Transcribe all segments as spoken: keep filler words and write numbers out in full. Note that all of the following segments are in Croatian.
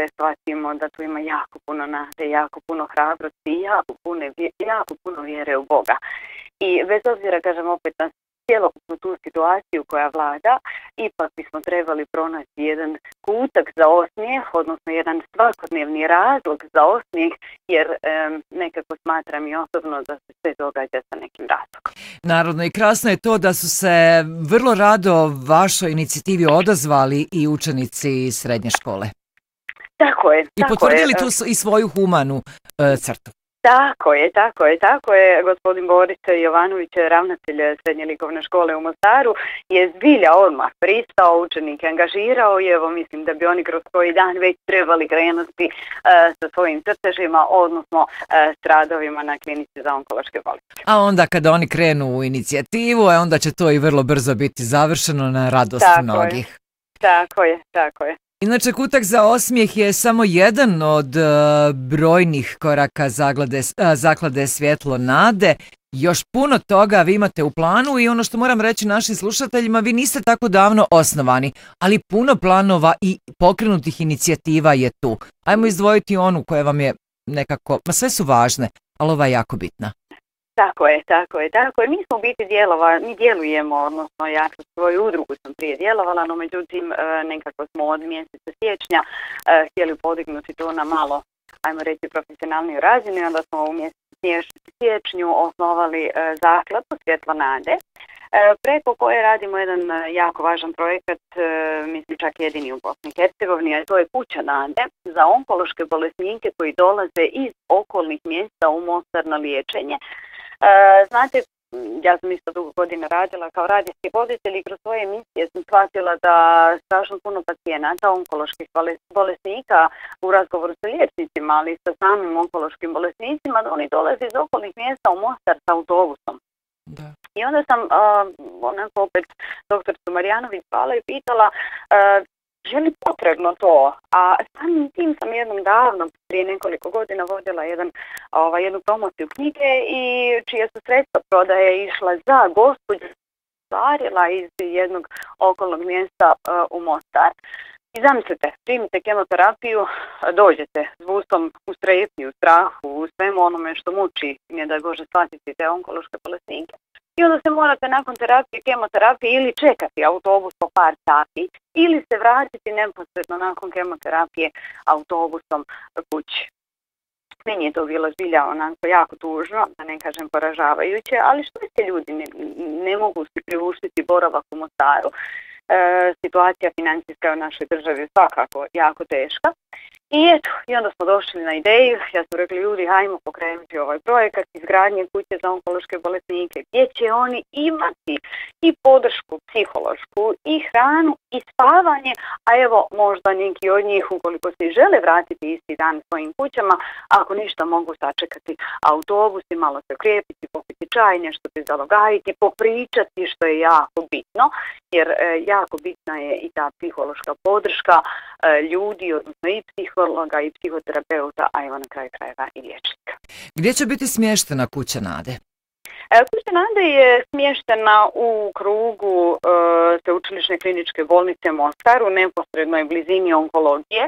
dakle, shvatimo da tu ima jako puno nade, jako puno hrabrosti i jako puno, jako puno vjere u Boga. I bez obzira, kažem opet, na cjelokupnu tu situaciju koja vlada, ipak bismo trebali pronaći jedan kutak za osmijeh, odnosno jedan svakodnevni razlog za osmijeh, jer um, nekako smatram i osobno da se sve događa sa nekim razlogom. Naravno, i krasno je to da su se vrlo rado vašoj inicijativi odazvali i učenici srednje škole. Tako je. I potvrdili tu i svoju humanu uh, crtu. Tako je, tako je, tako je. Gospodin Boris Jovanović, ravnatelj srednje likovne škole u Mostaru, je zbilja odmah pristao, učenike angažirao i evo mislim da bi oni kroz koji dan već trebali krenuti uh, sa svojim crtežima, odnosno uh, s radovima na klinici za onkološke bolesti. A onda kada oni krenu u inicijativu, onda će to i vrlo brzo biti završeno na radost tako mnogih. Je. Tako je, tako je. Inače, kutak za osmijeh je samo jedan od uh, brojnih koraka zaklade, uh, zaklade Svjetlo nade. Još puno toga vi imate u planu i ono što moram reći našim slušateljima, vi niste tako davno osnovani, ali puno planova i pokrenutih inicijativa je tu. Ajmo izdvojiti onu koja vam je nekako, ma sve su važne, ali ova je jako bitna. Tako je, tako je, tako je. Mi smo u biti djelova, mi djelujemo, odnosno ja kroz svoju udrugu sam prije djelovala, no međutim nekako smo od mjeseca siječnja htjeli podignuti to na malo, ajmo reći, profesionalniju razinu, onda smo u mjesecu siječnju osnovali zakladu Svjetlo nade, preko koje radimo jedan jako važan projekat, mislim čak jedini u Bosni i Hercegovini, a to je Kuća nade za onkološke bolesnike koji dolaze iz okolnih mjesta u Mostar na liječenje. Znate, ja sam isto dugo godina radila kao radijski voditelj i kroz svoje emisije sam shvatila da strašno puno pacijenata onkoloških bolesnika u razgovoru sa liječnicima, ali sa samim onkološkim bolesnicima, da oni dolaze iz okolnih mjesta u Mostar sa autobusom. Da. I onda sam uh, onako opet doktoricu Marijanović zvala i pitala uh, je li potrebno to, a samim tim sam jednom davno, prije nekoliko godina vodila jedan, ovaj, jednu promociju knjige i čija su sredstva prodaje išla za gospođu stvarila iz jednog okolnog mjesta uh, u Mostar. I zamislite, primite kemoterapiju, dođete s busom u strepnju, u strahu, u svemu onome što muči, ne da Bože shvatiti te onkološke bolesnike. I onda se morate nakon terapije, kemoterapije ili čekati autobus po par sati ili se vratiti neposredno nakon kemoterapije autobusom kući. Meni je to bilo zbilja onako jako tužno, da ne kažem poražavajuće, ali što se ljudi ne, ne mogu si priuštiti boravak u Mostaru. E, situacija financijska u našoj državi je svakako jako teška. I eto, i onda smo došli na ideju, ja su rekli ljudi, hajmo pokrenuti ovaj projekat izgradnje kuće za onkološke bolesnike, gdje će oni imati i podršku psihološku, i hranu, i spavanje, a evo možda neki od njih, ukoliko se žele vratiti isti dan svojim kućama, ako ništa mogu sačekati autobus i malo se okrijepiti, popiti čaj, nešto se zalogajiti, popričati, što je jako bitno, jer e, jako bitna je i ta psihološka podrška e, ljudi, odnosno i psihologa i psihoterapeuta, a evo na kraju krajeva i liječnika. Gdje će biti smještena Kuća nade? Kuća nade je smještena u krugu e, Sveučilišne kliničke bolnice Mostar, u neposrednoj blizini onkologije. E,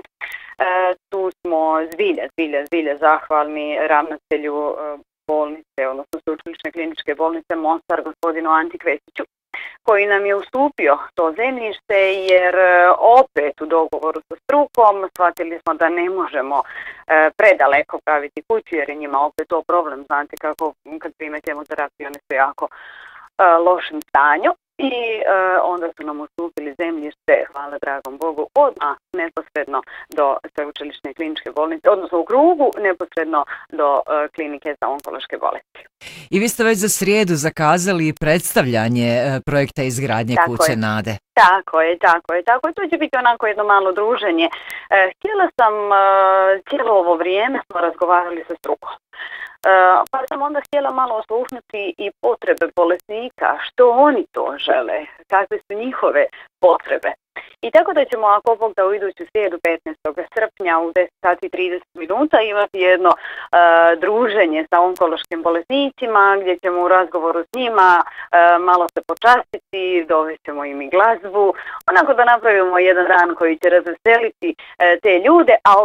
tu smo zbilja, zbilja, zbilja zahvalni ravnatelju e, bolnice, odnosno Sveučilišne kliničke bolnice Mostar, gospodinu Anti Kvesiću, koji nam je ustupio to zemljište, jer opet u dogovoru sa strukom shvatili smo da ne možemo e, predaleko praviti kuću, jer je njima opet to problem, znate kako kad prime kemoterapiju, one su jako e, lošem stanju. I e, onda su nam ustupili zemljište, hvala dragom Bogu, odmah neposredno do Sveučilišne kliničke bolnice, odnosno u krugu neposredno do e, klinike za onkološke bolesti. I vi ste već za srijedu zakazali predstavljanje e, projekta izgradnje tako Kuće je. nade. Tako je, tako je, tako je. To će biti onako jedno malo druženje. E, htjela sam, e, cijelo ovo vrijeme smo razgovarali sa strukom. Uh, pa sam onda htjela malo oslušnuti i potrebe bolesnika, što oni to žele, kakve su njihove potrebe. I tako da ćemo, ako Bog da, u iduću srijedu petnaestog srpnja u deset sati i trideset minuta imati jedno uh, druženje sa onkološkim bolesnicima, gdje ćemo u razgovoru s njima uh, malo se počastiti, dovešćemo im i glazbu, onako da napravimo jedan dan koji će razveseliti uh, te ljude, a